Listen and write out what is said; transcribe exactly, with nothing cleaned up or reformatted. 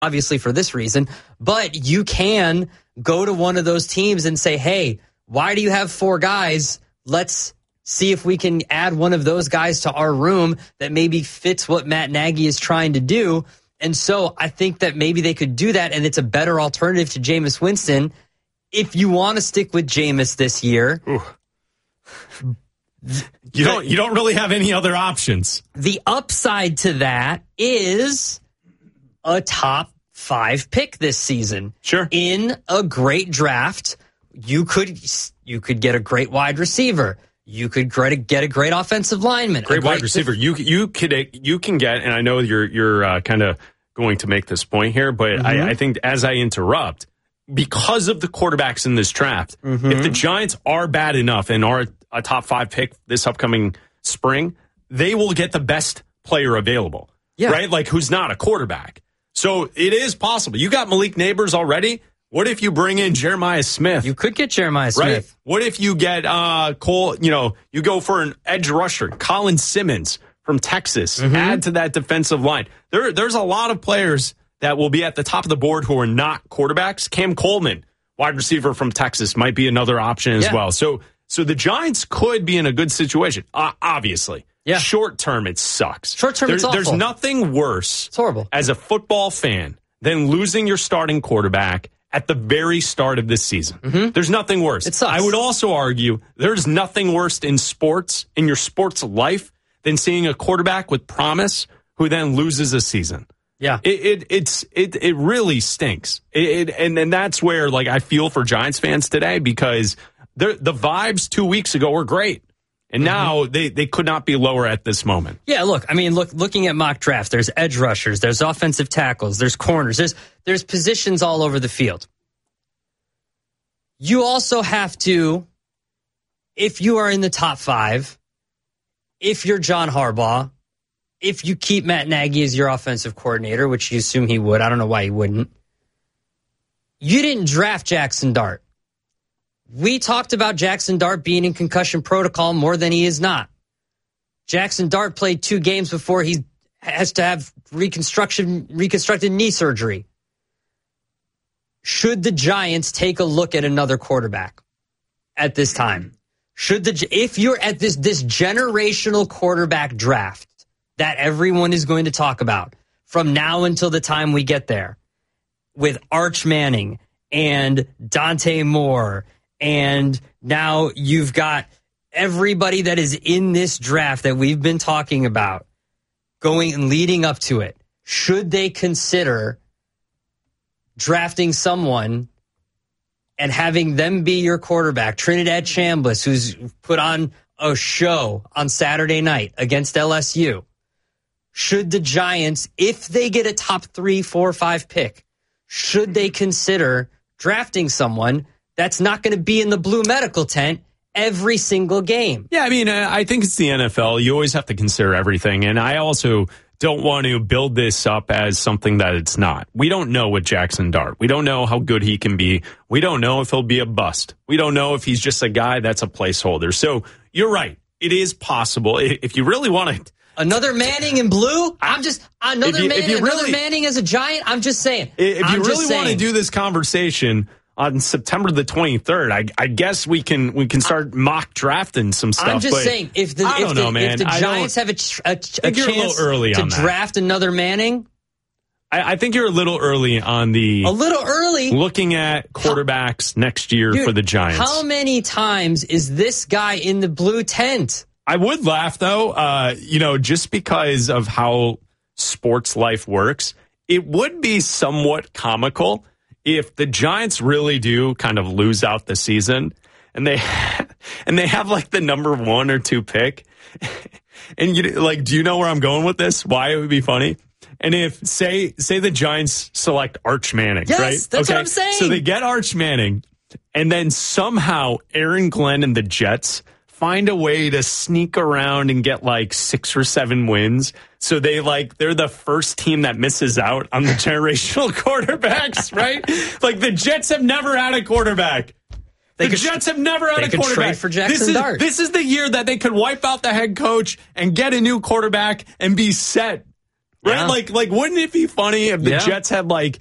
obviously for this reason, but you can go to one of those teams and say, hey, why do you have four guys? Let's see if we can add one of those guys to our room that maybe fits what Matt Nagy is trying to do. And so I think that maybe they could do that, and it's a better alternative to Jameis Winston if you want to stick with Jameis this year. Ooh. You don't you don't really have any other options. The upside to that is a top five pick this season. Sure. In a great draft, you could you could get a great wide receiver. You could get a great offensive lineman. Great, great wide receiver. You you could you can get, and I know you're you're uh, kind of going to make this point here, but mm-hmm. I, I think as I interrupt, because of the quarterbacks in this draft, mm-hmm. if the Giants are bad enough and are a top five pick this upcoming spring, they will get the best player available. Yeah. Right? Like who's not a quarterback. So it is possible. You got Malik Neighbors already. What if you bring in Jeremiah Smith? You could get Jeremiah Smith. Right? What if you get uh, Cole, you know, you go for an edge rusher, Colin Simmons from Texas, mm-hmm. add to that defensive line. There, there's a lot of players that will be at the top of the board who are not quarterbacks. Cam Coleman, wide receiver from Texas, might be another option as yeah. well. So, so the Giants could be in a good situation, uh, obviously. Yeah. Short term, it sucks. Short term, it's awful. There's nothing worse it's horrible. as a football fan than losing your starting quarterback at the very start of this season. Mm-hmm. There's nothing worse. It sucks. I would also argue there's nothing worse in sports, in your sports life, than seeing a quarterback with promise who then loses a season. Yeah. It, it it's it it really stinks. It, it and, and that's where like I feel for Giants fans today, because the vibes two weeks ago were great. And now mm-hmm. they, they could not be lower at this moment. Yeah, look, I mean, look, looking at mock drafts, there's edge rushers, there's offensive tackles, there's corners, there's there's positions all over the field. You also have to, if you are in the top five, if you're John Harbaugh, if you keep Matt Nagy as your offensive coordinator, which you assume he would, I don't know why he wouldn't, you didn't draft Jackson Dart. We talked about Jackson Dart being in concussion protocol more than he is not. Jackson Dart played two games before he has to have reconstruction, reconstructed knee surgery. Should the Giants take a look at another quarterback at this time? Should the if you're at this this generational quarterback draft that everyone is going to talk about from now until the time we get there, with Arch Manning and Dante Moore, and now you've got everybody that is in this draft that we've been talking about going and leading up to it. Should they consider drafting someone and having them be your quarterback? Trinidad Chambliss, who's put on a show on Saturday night against L S U. Should the Giants, if they get a top three, four, five pick, should they consider drafting someone that's not going to be in the blue medical tent every single game? Yeah, I mean, uh, I think it's the N F L. You always have to consider everything. And I also don't want to build this up as something that it's not. We don't know with Jackson Dart. We don't know how good he can be. We don't know if he'll be a bust. We don't know if he's just a guy that's a placeholder. So you're right. It is possible. If you really want to... Another Manning in blue? I'm just... Another, you, Manning, really, another Manning as a Giant? I'm just saying. If I'm you really saying. want to do this conversation on September the twenty-third, I, I guess we can we can start mock drafting some stuff. I'm just but saying, if the, I if don't the, know, man. if the Giants have a, a, a chance a little early to on draft that. another Manning... I, I think you're a little early on the... A little early? Looking at quarterbacks how, next year dude, for the Giants. How many times is this guy in the blue tent? I would laugh, though, uh, you know, just because of how sports life works. It would be somewhat comical if the Giants really do kind of lose out the season and they and they have like the number one or two pick. And you like, do you know where I'm going with this? Why it would be funny? And if say say the Giants select Arch Manning, yes, right? That's okay. what I'm saying. So they get Arch Manning, and then somehow Aaron Glenn and the Jets find a way to sneak around and get like six or seven wins. So they like they're the first team that misses out on the generational quarterbacks, right? Like the Jets have never had a quarterback. They the could, Jets have never had they a could quarterback. Trade for Jackson this is, Dart. This is the year that they could wipe out the head coach and get a new quarterback and be set. right? Yeah. Like, like, wouldn't it be funny if the Yeah. Jets had like